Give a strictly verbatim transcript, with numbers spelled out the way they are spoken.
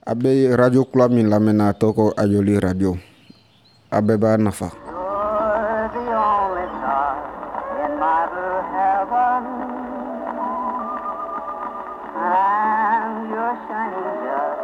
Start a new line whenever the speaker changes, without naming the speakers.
A bɛ radio kula min lamɛnna a tɔgɔ ko Ajoli radio a bɛɛ b'a nafa. You're the only star in my blue heaven.